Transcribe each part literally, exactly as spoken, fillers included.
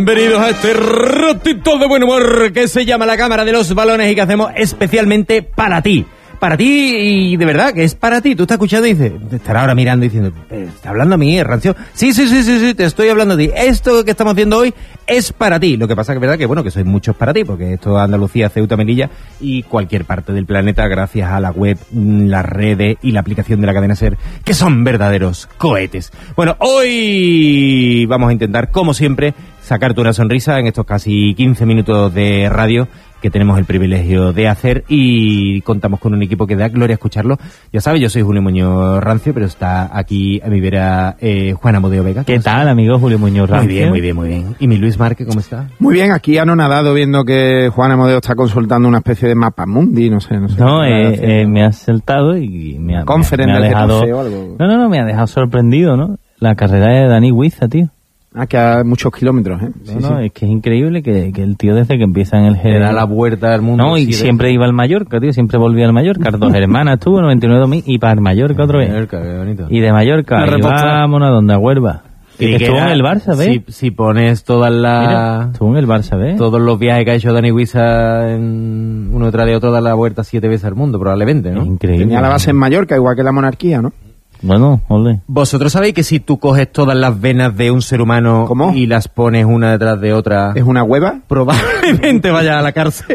Bienvenidos a este ratito de buen humor que se llama La Cámara de los Balones y que hacemos especialmente para ti. Para ti y de verdad que es para ti. Tú estás escuchando y dices, te estará ahora mirando y diciendo, ¿está hablando a mí, Rancio? Sí, sí, sí, sí, sí, te estoy hablando a ti. Esto que estamos haciendo hoy es para ti. Lo que pasa que es verdad que, bueno, que sois muchos para ti, porque esto es Andalucía, Ceuta, Melilla y cualquier parte del planeta gracias a la web, las redes y la aplicación de la cadena SER, que son verdaderos cohetes. Bueno, hoy vamos a intentar, como siempre, sacarte una sonrisa en estos casi quince minutos de radio que tenemos el privilegio de hacer y contamos con un equipo que da gloria escucharlo. Ya sabes, yo soy Julio Muñoz Rancio, pero está aquí a mi vera eh, Juan Amodeo Vega. ¿Qué tal, amigo Julio Muñoz Rancio? Muy bien, muy bien, muy bien. ¿Y mi Luis Márquez, cómo está? Muy bien, aquí anonadado viendo que Juan Amodeo está consultando una especie de mapa mundi, no sé, no sé. No, eh, eh, me ha saltado y me ha, me, me ha dejado... O algo. No, no, no, me ha dejado sorprendido, ¿no? La carrera de Dani Huiza, tío. Ah, que a muchos kilómetros, ¿eh? Sí, no, no, sí. Es que es increíble que, que el tío desde que empieza en el G... Le da la vuelta al mundo. No, y siempre de... iba al Mallorca, tío, siempre volvía al Mallorca. Dos hermanas tuvo, noventa y nueve mil, y para el Mallorca otro vez. Mallorca, qué bonito. Y de Mallorca, y vámonos a donde a Huelva. Y estuvo en el Barça, ¿ves? Si, si pones todas las... Mira, estuvo en el Barça, ¿ves? Todos los viajes que ha hecho Dani Huiza en uno tras de otro, da la vuelta siete veces al mundo, probablemente, ¿no? Increíble. Tenía la base en Mallorca, igual que la monarquía, ¿no? Bueno, ole. ¿Vosotros sabéis que si tú coges todas las venas de un ser humano ¿Cómo? y las pones una detrás de otra... ¿Es una hueva? Probablemente vaya a la cárcel.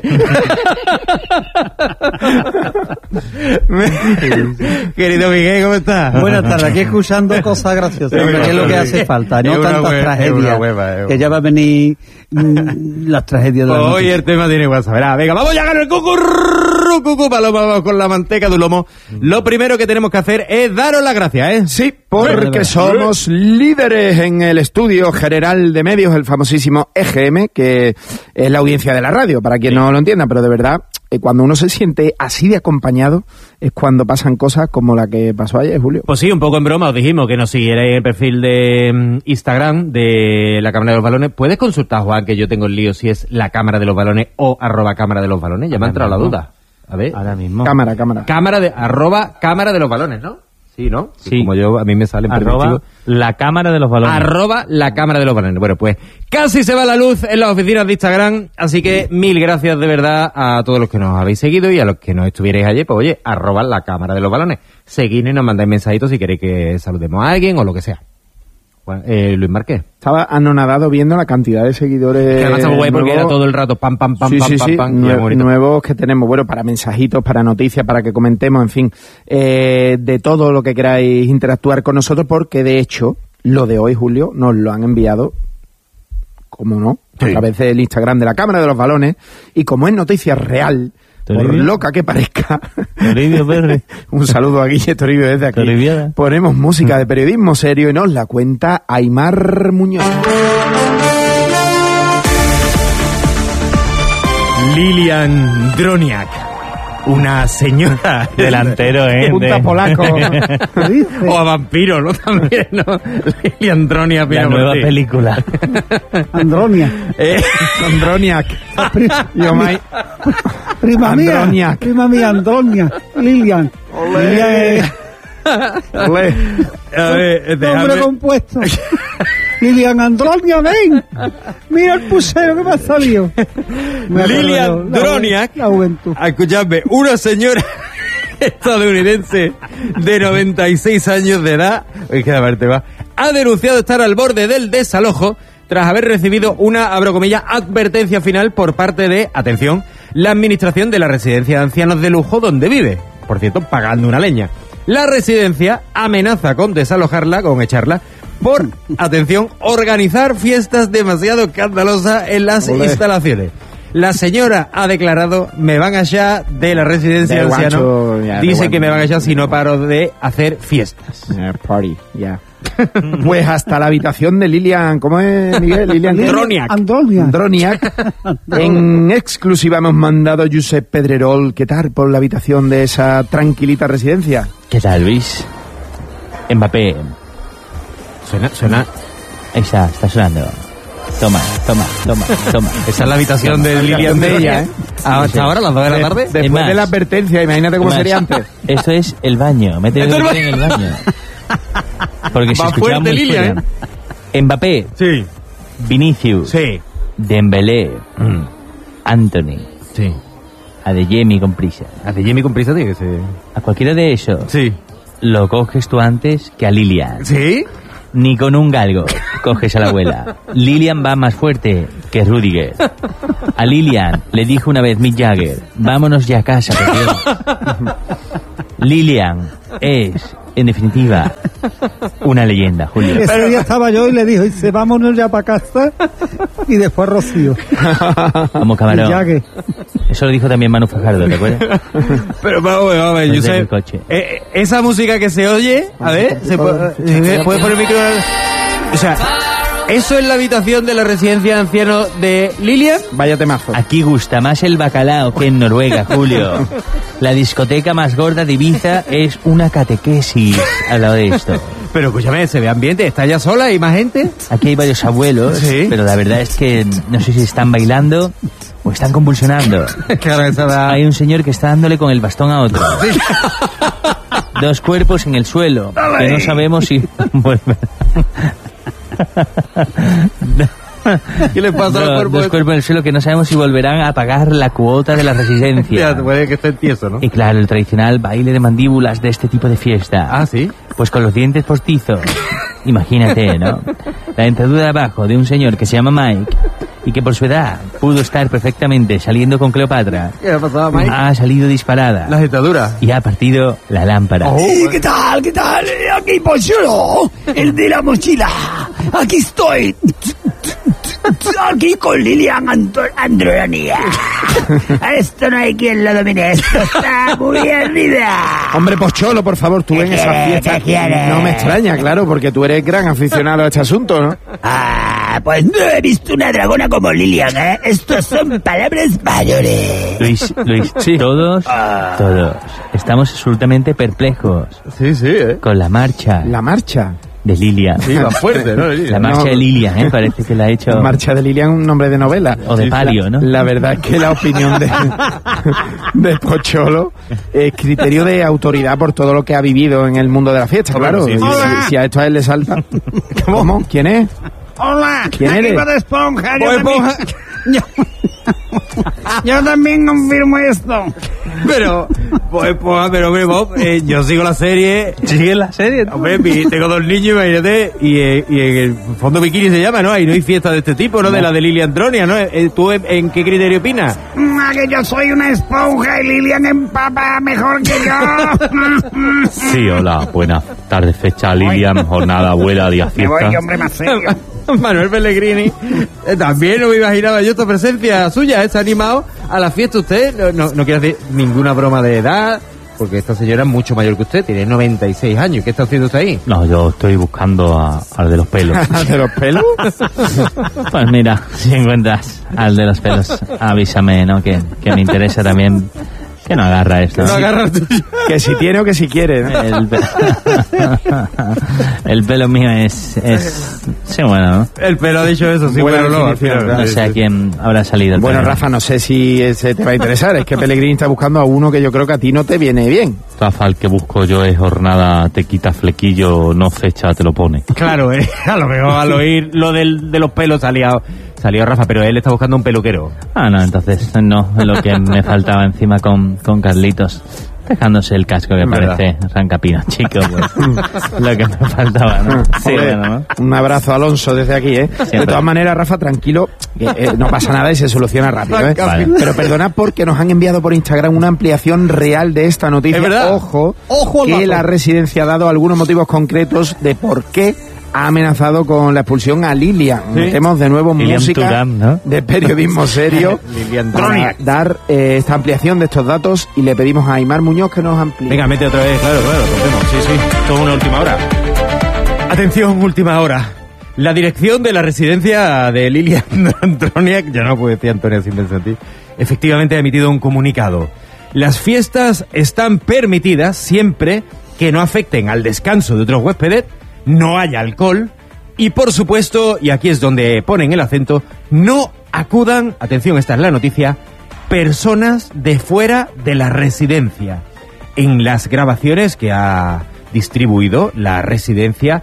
Querido Miguel, ¿cómo estás? Buenas tardes, aquí escuchando cosas graciosas, que es lo que hace falta, no tantas hueva, tragedias, hueva, que ya va a venir mmm, las tragedias de la Hoy el tema tiene WhatsApp. Verá, venga, vamos ya a ganar el cucurru, cucu, paloma, vamos con la manteca de lomo. Lo primero que tenemos que hacer es daros las gracias, ¿eh? Sí, porque somos líderes en el estudio general de medios, el famosísimo E G M, que es la audiencia de la radio, para quien no lo entienda, pero de verdad, eh, cuando uno se siente así de acompañado, es cuando pasan cosas como la que pasó ayer, Julio. Pues sí, un poco en broma os dijimos que nos siguierais en el perfil de um, Instagram de la Cámara de los Balones. Puedes consultar, Juan, que yo tengo el lío si es la Cámara de los Balones o arroba Cámara de los Balones. Ya me ha entrado la duda. A ver. Ahora mismo. Cámara, cámara. Cámara de, arroba Cámara de los Balones, ¿no? Sí, ¿no? Sí. Como yo, a mí me salen arroba la Cámara de los Balones. Arroba la Cámara de los Balones. Bueno, pues casi se va la luz en las oficinas de Instagram, así que mil gracias de verdad a todos los que nos habéis seguido y a los que nos estuvierais ayer, pues oye, arroba la Cámara de los Balones. Seguidnos y nos mandáis mensajitos si queréis que saludemos a alguien o lo que sea. Bueno, eh, Luis Márquez. Estaba anonadado viendo la cantidad de seguidores. Que además estaba guay porque era todo el rato pam, pam, pam, sí, pam, sí, pam, sí. pam. Nue- nuevos que tenemos, bueno, para mensajitos, para noticias, para que comentemos, en fin, eh, de todo lo que queráis interactuar con nosotros, porque de hecho, lo de hoy, Julio, nos lo han enviado, como no, sí, a través del Instagram de la Cámara de los Balones, y como es noticia real, por loca que parezca, un saludo a Guille Toribio desde aquí. Toribiada. Ponemos música de periodismo serio y nos la cuenta Aymar Muñoz. Lilian Droniak, una señora delantero, ¿eh? Punta de... polaco. O a vampiro, ¿no? También, ¿no? Lilian Droniak. La nueva ti. película. Andronia. Eh, Androniak. Yo, my... Prima Androniak. mía, prima mía, Andronia, Lilian. Lilian es Olé. a ver, déjame... nombre compuesto. Lilian Andronia, ven. Mira el pusero que me ha salido. Me Lilian la, Droniak, la juventud. escuchadme, una señora estadounidense de noventa y seis años de edad, es que aparte va, ha denunciado estar al borde del desalojo tras haber recibido una, abro comillas, advertencia final por parte de, atención, la administración de la residencia de ancianos de lujo donde vive. Por cierto, pagando una leña. La residencia amenaza con desalojarla, con echarla, por, atención, organizar fiestas demasiado escandalosas en las Olé. instalaciones. La señora ha declarado, me van a echar de la residencia de De ancianos. guacho, ya, de Dice guacho. que me van a echar si no paro de hacer fiestas. Yeah, party, ya. Pues hasta la habitación de Lilian, ¿cómo es, Miguel? Lilian Droniak. Andronia. Droniak. En exclusiva hemos mandado a Josep Pedrerol, ¿qué tal por la habitación de esa tranquilita residencia? ¿Qué tal, Luis? Mbappé. Suena, suena. Ahí está, está sonando. Toma, toma, toma, toma. Esa es la habitación de Lilian de de ella, ¿eh? Hasta ahora, a las dos de la tarde. Después Es más, de la advertencia, imagínate cómo es más, sería antes. Esto es el baño. Me tengo que Esto es meter en el baño. Porque se Va escuchaba fuerte, muy Lilia, fuera. Mbappé, Sí. Vinicius, Sí. Dembélé, Mm. Anthony, Sí. Adeyemi con prisa. A de Jimmy con prisa tiene que ser. A cualquiera de esos Sí. lo coges tú antes que a Lilian. ¿Sí? Ni con un galgo coges a la abuela. Lilian va más fuerte que Rudiger. A Lilian le dijo una vez Mick Jagger, vámonos ya a casa, por Dios. Lilian es, en definitiva, una leyenda, Julio. Ese día estaba yo y le dijo, dice, vámonos ya para casa. Y después Rocío. Como Y camarón. ya que... Eso lo dijo también Manu Fajardo, ¿te acuerdas? Pero vamos, vamos a ver, El yo sé. del coche. Eh, esa música que se oye, a ver, se puede, eh, ¿puede poner el micro. O sea, eso es la habitación de la residencia de ancianos de Lilian. Vaya temazo. Aquí gusta más el bacalao que en Noruega, Julio. La discoteca más gorda de Ibiza es una catequesis al lado de esto. Pero escúchame, se ve ambiente, está ya sola, hay más gente. Aquí hay varios abuelos, Sí. pero la verdad es que no sé si están bailando o están convulsionando. Claro, esa da... Hay un señor que está dándole con el bastón a otro. Dos cuerpos en el suelo, que no sabemos si vuelven. ¿Qué le pasa al No, cuerpo? dos cuerpos en el suelo que no sabemos si volverán a pagar la cuota de la residencia. Ya, puede que esté tieso, ¿no? Y claro, el tradicional baile de mandíbulas de este tipo de fiesta. Ah, ¿sí? Pues con los dientes postizos. Imagínate, ¿no? La dentadura de abajo de un señor que se llama Mike y que por su edad pudo estar perfectamente saliendo con Cleopatra. ¿Qué le ha pasado a Mike? Ha salido disparada Las dentaduras. y ha partido la lámpara. Oh. ¿Qué tal? ¿Qué tal? Aquí Pocholo, el de la mochila. Aquí estoy. Aquí con Lilian Anto- Andronia. A esto no hay quien lo domine. Esto está muy arriba. Hombre, Pocholo, por favor, tú en ¿Qué esas quieres? fiestas ¿Qué quieres? no me extraña, claro, porque tú eres gran aficionado a este asunto, ¿no? Ah, pues no he visto una dragona como Lilian, ¿eh? Estos son palabras mayores. Luis, Luis, Sí. todos, todos estamos absolutamente perplejos Sí, sí, ¿eh? con la marcha La marcha. de Lilian. Sí, va fuerte, ¿no? La marcha No. de Lilian, ¿eh? Parece que la ha hecho... La marcha de Lilian, un nombre de novela. O de palio, ¿no? La verdad es que la opinión de, de Pocholo es criterio de autoridad por todo lo que ha vivido en el mundo de la fiesta, Hombre, claro. sí, sí, Y sí. si, si a esto a él le salta... ¿Cómo? ¿Quién es? Hola, ¿Quién eres? Bob Esponja, yo Bob también, Esponja. yo, yo también confirmo esto. Pero, pues, pues, pero, hombre, Bob, eh, yo sigo la serie. ¿Sigue la serie? Hombre, mi- tengo dos niños, imagínate, y, eh, y en el fondo bikini se llama, ¿no? Ahí no hay fiesta de este tipo, ¿no? De la de Lilian Andronia, ¿no? Eh, ¿Tú en, en qué criterio opinas? Ah, que yo soy una esponja y Lilian empapa mejor que yo. Sí, hola, buenas tardes, fecha Lilian, jornada abuela, día Me voy, fiesta. hombre, más serio. Manuel Pellegrini, eh, también no me imaginaba yo esta presencia suya, ¿eh? ¿Se ha animado a la fiesta usted? No, no, no quiero hacer ninguna broma de edad, porque esta señora es mucho mayor que usted, tiene noventa y seis años. ¿Qué está haciendo usted ahí? No, yo estoy buscando a- al de los pelos. ¿De los pelos? Pues mira, si encuentras al de los pelos, avísame, ¿no? Que, que me interesa también que no agarra esto. No ¿no? agarra el tuyo. Que si tiene o que si quiere, ¿no? El, pe- el pelo mío es, es... Sí, bueno, ¿no? El pelo ha dicho eso, sí, Buena pero no. al definición, final, No sí, sé a sí. quién habrá salido el Bueno, pelo. Rafa, no sé si ese te va a interesar. Es que Pellegrini está buscando a uno que yo creo que a ti no te viene bien. Rafa, el que busco yo es jornada, te quita flequillo, no fecha, te lo pone. Claro, eh, a lo mejor al oír lo del, de los pelos salía, salió Rafa, pero él está buscando un peluquero. Ah, no, entonces no, es lo que me faltaba encima con, con Carlitos. Dejándose el casco que Es verdad. parece Rancapino, chico, pues, lo que me faltaba, ¿no? Sí, Joder, bueno, ¿no? un abrazo a Alonso desde aquí, ¿eh? De todas maneras, Rafa, tranquilo, que eh, no pasa nada y se soluciona rápido, ¿eh? Vale. Pero perdona porque nos han enviado por Instagram una ampliación real de esta noticia. ¿Es verdad? Ojo, Ojo al que dato. la residencia ha dado algunos motivos concretos de por qué ha amenazado con la expulsión a Lilian. Sí. Metemos de nuevo Lilian música Thuram, ¿no? de periodismo serio Lilian para Thuram. dar eh, esta ampliación de estos datos y le pedimos a Aymar Muñoz que nos amplíe. Venga, mete otra vez, claro, claro, rompemos. Sí, sí, todo una última hora. Atención, última hora. La dirección de la residencia de Lilian Androniak, ya no puedo decir Antonia sin pensar en ti, efectivamente ha emitido un comunicado. Las fiestas están permitidas siempre que no afecten al descanso de otros huéspedes, no haya alcohol y, por supuesto, y aquí es donde ponen el acento, no acudan, atención, esta es la noticia, personas de fuera de la residencia. En las grabaciones que ha distribuido la residencia,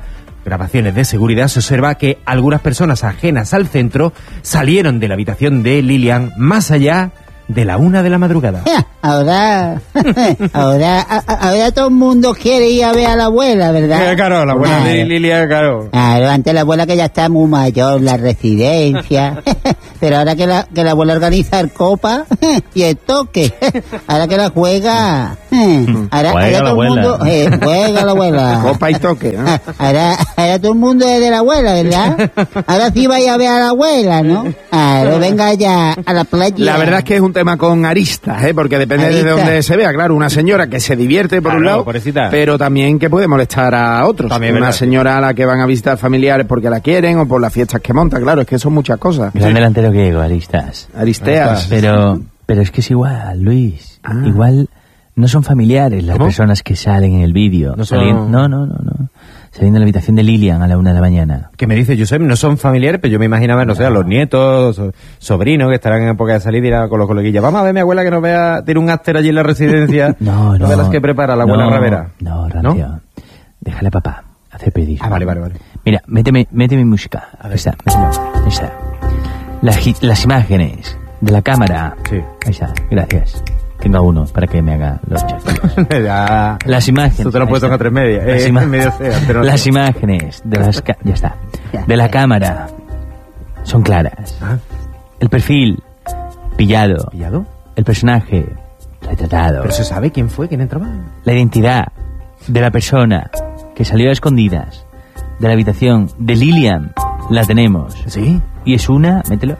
grabaciones de seguridad se observa que algunas personas ajenas al centro salieron de la habitación de Lilian más allá de la una de la madrugada. Ahora, ahora, a- ahora todo el mundo quiere ir a ver a la abuela, ¿verdad? Eh, claro, la abuela de Lilian, claro. Claro, antes la abuela que ya está muy mayor, la residencia. Pero ahora que la, que la abuela organiza el copa y el toque, ahora que la juega, ahora, Juega ahora la todo el abuela. mundo, eh, juega la abuela. Copa y toque, ¿no? Ahora, ahora todo el mundo es de la abuela, ¿verdad? Ahora sí vaya a ver a la abuela, ¿no? Claro, venga ya a la playa. La verdad es que es un tema con aristas, ¿eh? Porque depende de Aristas. donde se vea. Claro, una señora que se divierte por un Claro, lado, pobrecita. pero también que puede molestar a otros. También, una ¿verdad? señora a la que van a visitar familiares porque la quieren o por las fiestas que monta. Claro, es que son muchas cosas. Gran delantero griego, Aristas. Aristeas. Pero, pero es que es igual, Luis. Ah. Igual no son familiares las ¿Cómo? personas que salen en el vídeo. No son- Salien- no, no, no, no. Saliendo de la habitación de Lilian a la una de la mañana. Que me dice Josep, no son familiares, pero yo me imaginaba, no sé, a los nietos, so- sobrinos que estarán en época de salir y irá con los coleguillas. Vamos a ver mi abuela que nos vea, tiene un after allí en la residencia. No, no. de las que prepara la abuela no, Ravera. No, Rancio. Déjale a papá hacer periodismo. Ah, vale, vale, vale. Mira, méteme, méteme música. Ahí está, méteme, ahí está. Las, gi- las imágenes de la cámara. Sí. Ahí está, gracias. Tengo a uno para que me haga los chasquidos. ya. Las imágenes. Tú te lo has ahí puesto en está. a tres media. Las, Eh, ima- en medio C, ante no- las imágenes de las ca- ya está. De la cámara son claras. Ah, El perfil pillado. ¿pillado? El personaje retratado. Pero se sabe quién fue, quién entraba. La identidad de la persona que salió a escondidas de la habitación de Lilian la tenemos. Sí. Y es una, mételo.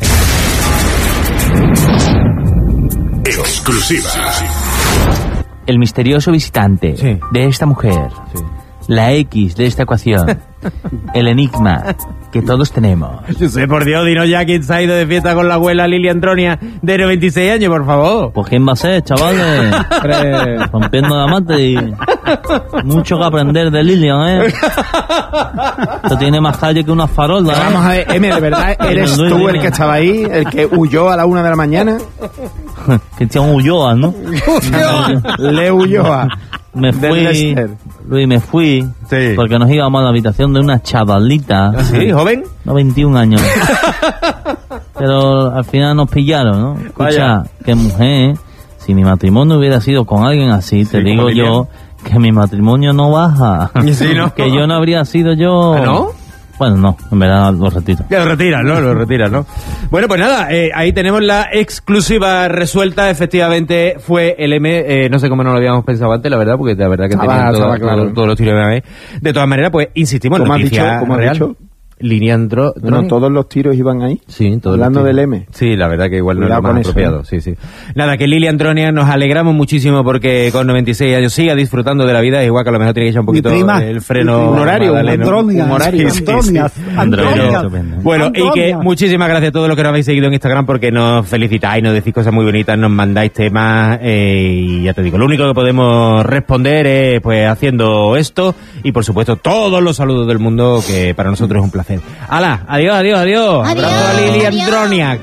Exclusiva. El misterioso visitante Sí. de esta mujer, Sí. la X de esta ecuación, el enigma que todos tenemos. Yo sé, por Dios, dinos ya quién se ha ido de fiesta con la abuela Lilian Tronia de noventa y seis años, por favor. Pues quién va a ser, chavales. Rompiendo la mate y mucho que aprender de Lilian, ¿eh? Esto tiene más calle que una farola, ¿eh? Vamos a ver, M, ¿de verdad eres Luis, tú dime. el que estaba ahí, el que huyó a la una de la mañana? Que tiene un Ulloa, ¿no? Le huyó a... Me Del fui, Leicester. Luis, me fui, Sí. porque nos íbamos a la habitación de una chavalita, ¿Sí, joven? no, veintiún años. Pero al final nos pillaron, ¿no? Escucha, Vaya. qué mujer, si mi matrimonio hubiera sido con alguien así, te Sí, digo como yo que mi matrimonio no baja. Sí, ¿no? Que yo no habría sido yo... ¿Ah, no? Bueno, no, en verdad lo retiro. Ya lo retiras, ¿no? Lo retiras, ¿no? Bueno, pues nada, eh, ahí tenemos la exclusiva resuelta. Efectivamente, fue el M, eh, no sé cómo no lo habíamos pensado antes, la verdad, porque la verdad que Estaba- tenía todo- estaba claro. todo- todos los tiros de una vez. De todas maneras, pues insistimos, ¿Cómo has noticia dicho? ¿Cómo has real. dicho? Lilian Tro... No, todos los tiros iban ahí. Sí, todos Hablando los tiros. del M. Sí, la verdad que igual no es Cuidado lo más con eso, apropiado. ¿eh? Sí, sí. Nada, que Lilian Tronia nos alegramos muchísimo porque con noventa y seis años siga disfrutando de la vida. Igual que a lo mejor tiene que echar un Mi poquito prima. el freno. Un horario, un Magdaleno. Andrónias, un horario. Sí, sí, sí. Andrónias, Andrónias. Estupendo. Bueno, y que Andrónias. muchísimas gracias a todos los que nos habéis seguido en Instagram porque nos felicitáis, nos decís cosas muy bonitas, nos mandáis temas eh, y ya te digo, lo único que podemos responder es pues haciendo esto y por supuesto todos los saludos del mundo que para nosotros es un placer. ¡Hala! Adiós, adiós, adiós. Adiós, Abrazo a Lilian adiós, Droniak.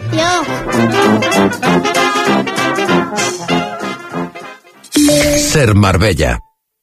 adiós. Ser Marbella.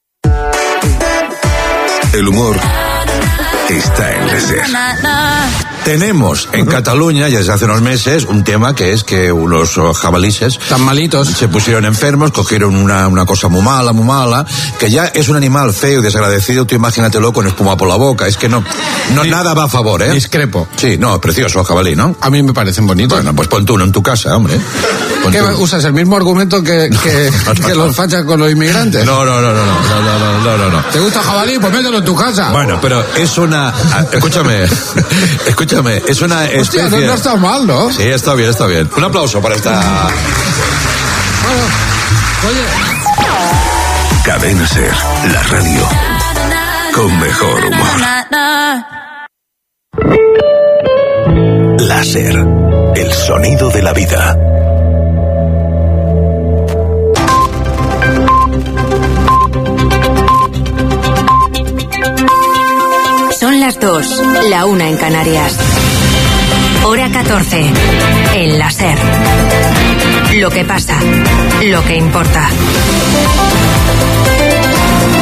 El humor está en la Ser. Tenemos en Cataluña, ya desde hace unos meses, un tema que es que unos oh, jabalíes tan malitos se pusieron enfermos, cogieron una, una cosa muy mala, muy mala, que ya es un animal feo y desagradecido, tú imagínatelo con espuma por la boca, es que no, no nada va a favor, ¿eh? Discrepo. Sí, no, precioso el jabalí, ¿no? A mí me parecen bonitos. Bueno, pues pon tú uno en tu casa, hombre. Pon ¿Qué tú. usas? ¿El mismo argumento que, que, que los fachas con los inmigrantes? No, no, no, no, no, no, no, no, no, no. ¿Te gusta jabalí? Pues mételo en tu casa. Bueno, pero es una... ah, Escúchame, escúchame, es una especie... Hostia, no, no está mal, ¿no? Sí, está bien, está bien. Un aplauso para esta... Bueno, oye... Cadena Ser, la radio con mejor humor. La Ser, el sonido de la vida. Son las dos, la una en Canarias. Hora catorce, en la Ser. Lo que pasa, lo que importa.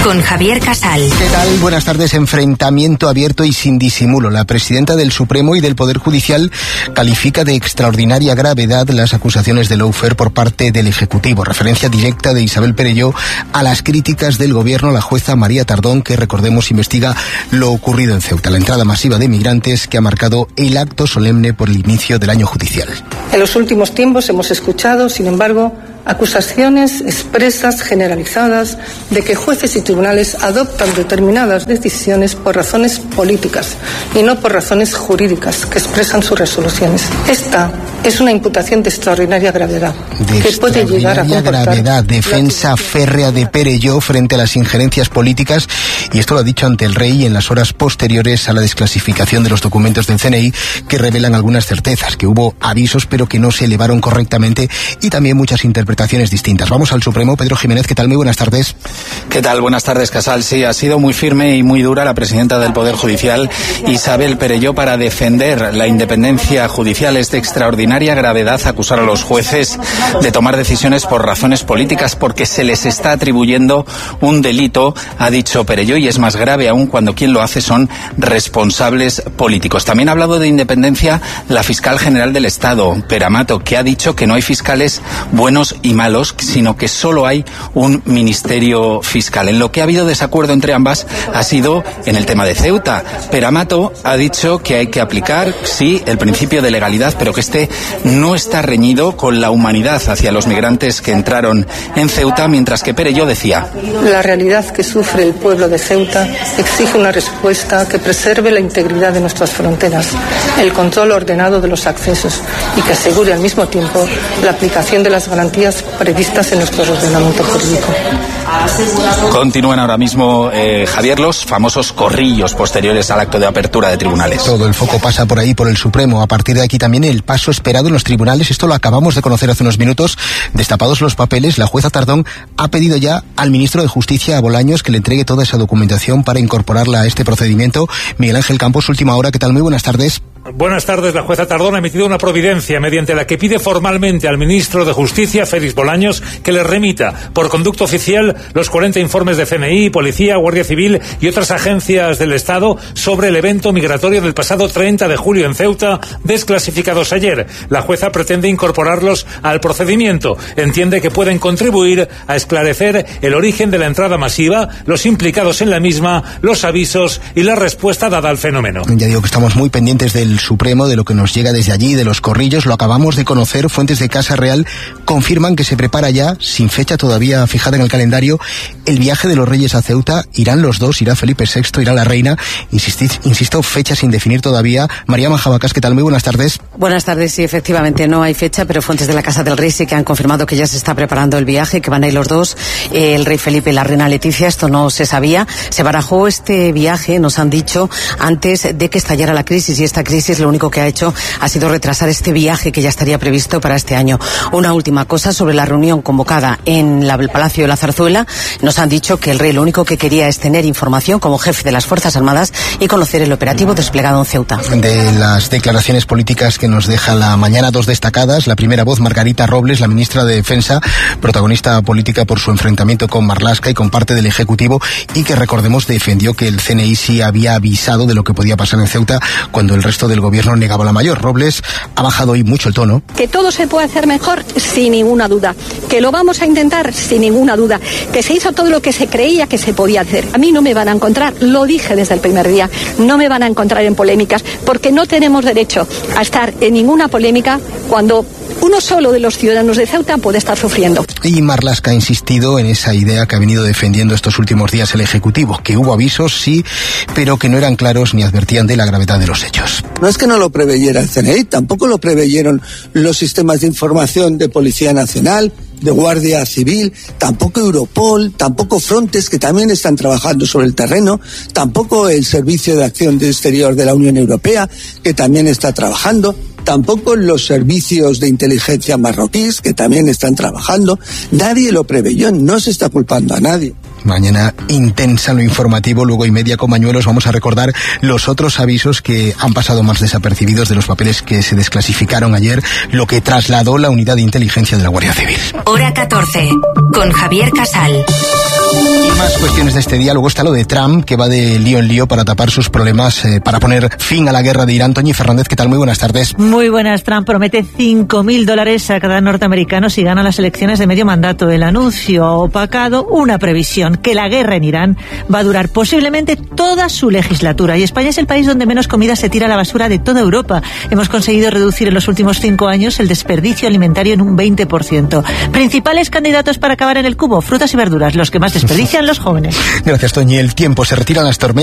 con Javier Casal. ¿Qué tal? Buenas tardes. Enfrentamiento abierto y sin disimulo. La presidenta del Supremo y del Poder Judicial califica de extraordinaria gravedad las acusaciones de lawfare por parte del Ejecutivo. Referencia directa de Isabel Perelló a las críticas del Gobierno a la jueza María Tardón, que, recordemos, investiga lo ocurrido en Ceuta, la entrada masiva de migrantes que ha marcado el acto solemne por el inicio del año judicial. En los últimos tiempos hemos escuchado, sin embargo, acusaciones expresas, generalizadas, de que jueces y tribunales adoptan determinadas decisiones por razones políticas y no por razones jurídicas que expresan sus resoluciones. Esta es una imputación de extraordinaria gravedad, de que puede llegar a comportar gravedad, defensa férrea de Perelló frente a las injerencias políticas, y esto lo ha dicho ante el rey en las horas posteriores a la desclasificación de los documentos del C N I, que revelan algunas certezas, que hubo avisos pero que no se elevaron correctamente, y también muchas interpretaciones distintas. Vamos al Supremo. Pedro Jiménez, ¿qué tal? Muy buenas tardes. ¿Qué tal? Buenas tardes, Casal. Sí, ha sido muy firme y muy dura la presidenta del Poder Judicial, Isabel Perelló, para defender la independencia judicial. Es de extraordinaria gravedad acusar a los jueces de tomar decisiones por razones políticas, porque se les está atribuyendo un delito, ha dicho Perelló, y es más grave aún cuando quien lo hace son responsables políticos. También ha hablado de independencia la fiscal general del Estado, Pera Mato, que ha dicho que no hay fiscales buenos y malos, sino que solo hay un ministerio fiscal. En lo que ha habido desacuerdo entre ambas ha sido en el tema de Ceuta. Pera Mato ha dicho que hay que aplicar, sí, el principio de legalidad, pero que este no está reñido con la humanidad hacia los migrantes que entraron en Ceuta, mientras que Perelló decía: la realidad que sufre el pueblo de Ceuta exige una respuesta que preserve la integridad de nuestras fronteras, el control ordenado de los accesos y que asegure al mismo tiempo la aplicación de las garantías previstas en nuestro ordenamiento jurídico. Continúan ahora mismo, eh, Javier, los famosos corrillos posteriores al acto de apertura de tribunales. Todo el foco pasa por ahí, por el Supremo. A partir de aquí también el paso esperado en los tribunales. Esto lo acabamos de conocer hace unos minutos. Destapados los papeles, la jueza Tardón ha pedido ya al ministro de Justicia, a Bolaños, que le entregue toda esa documentación para incorporarla a este procedimiento. Miguel Ángel Campos, última hora. ¿Qué tal? Muy buenas tardes. Buenas tardes. La jueza Tardón ha emitido una providencia mediante la que pide formalmente al ministro de Justicia, Félix Bolaños, que le remita por conducto oficial los cuarenta informes de C N I, Policía, Guardia Civil y otras agencias del Estado sobre el evento migratorio del pasado treinta de julio en Ceuta, desclasificados ayer. La jueza pretende incorporarlos al procedimiento. Entiende que pueden contribuir a esclarecer el origen de la entrada masiva, los implicados en la misma, los avisos y la respuesta dada al fenómeno. Ya digo que estamos muy pendientes del Supremo, de lo que nos llega desde allí, de los corrillos. Lo acabamos de conocer. Fuentes de Casa Real confirman que se prepara ya, sin fecha todavía fijada en el calendario, el viaje de los Reyes a Ceuta. Irán los dos, irá Felipe sexto, irá la Reina. Insistid, insisto, fecha sin definir todavía. María Majabacas, ¿qué tal? Muy buenas tardes. Buenas tardes. Sí, efectivamente no hay fecha, pero fuentes de la Casa del Rey sí que han confirmado que ya se está preparando el viaje, que van a ir los dos, eh, el Rey Felipe y la Reina Leticia. Esto no se sabía. Se barajó este viaje, nos han dicho, antes de que estallara la crisis, y esta crisis lo único que ha hecho ha sido retrasar este viaje que ya estaría previsto para este año. Una última cosa sobre la reunión convocada en la, el Palacio de la Zarzuela. Nos han dicho que el rey lo único que quería es tener información como jefe de las Fuerzas Armadas y conocer el operativo desplegado en Ceuta. De las declaraciones políticas que nos deja la mañana, dos destacadas. La primera voz, Margarita Robles, la ministra de Defensa, protagonista política por su enfrentamiento con Marlaska y con parte del Ejecutivo, y que, recordemos, defendió que el C N I sí había avisado de lo que podía pasar en Ceuta cuando el resto del gobierno negaba la mayor. Robles ha bajado hoy mucho el tono. Que todo se puede hacer mejor, sin ninguna duda. Que lo vamos a intentar, sin ninguna duda. Que se hizo todo lo que se creía que se podía hacer. A mí no me van a encontrar, lo dije desde el primer día, no me van a encontrar en polémicas, porque no tenemos derecho a estar en ninguna polémica cuando uno solo de los ciudadanos de Ceuta puede estar sufriendo. Y Marlaska ha insistido en esa idea que ha venido defendiendo estos últimos días el Ejecutivo, que hubo avisos, sí, pero que no eran claros ni advertían de la gravedad de los hechos. No es que no lo preveyera el C N I, tampoco lo preveyeron los sistemas de información de Policía Nacional, de Guardia Civil, tampoco Europol, tampoco Frontex, que también están trabajando sobre el terreno, tampoco el Servicio de Acción Exterior de la Unión Europea, que también está trabajando, tampoco los servicios de inteligencia marroquíes, que también están trabajando. Nadie lo preveyó, no se está culpando a nadie. Mañana intensa en lo informativo, luego y media con Mañuelos. Vamos a recordar los otros avisos que han pasado más desapercibidos de los papeles que se desclasificaron ayer, lo que trasladó la unidad de inteligencia de la Guardia Civil. Hora catorce, con Javier Casal. Y más cuestiones de este día. Luego está lo de Trump, que va de lío en lío para tapar sus problemas, eh, para poner fin a la guerra de Irán. Toñi Fernández, ¿qué tal? Muy buenas tardes. Muy buenas. Trump promete cinco mil dólares a cada norteamericano si gana las elecciones de medio mandato. El anuncio ha opacado una previsión, que la guerra en Irán va a durar posiblemente toda su legislatura. Y España es el país donde menos comida se tira a la basura de toda Europa. Hemos conseguido reducir en los últimos cinco años el desperdicio alimentario en un veinte por ciento. Principales candidatos para acabar en el cubo: frutas y verduras, los que más desperdician los jóvenes. Gracias, Toñi. El tiempo, se retiran las tormentas.